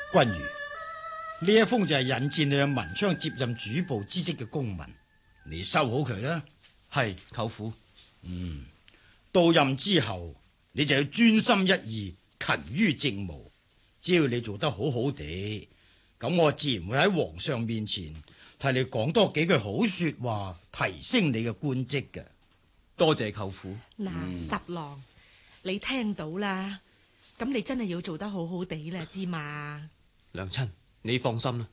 君如，呢一封就係引薦你去文昌接任主簿之職嘅公文，你收好佢啦。 係舅父。 到任之後，你就要專心一意，勤於政務。只要你做得好好地，咁我自然會喺皇上面前替你講多幾句好說話，提升你嘅官職嘅。 多謝舅父。 嗱，十郎，你聽到啦，咁你真係要做得好好地啦，知嘛？ 娘親，你放心啦，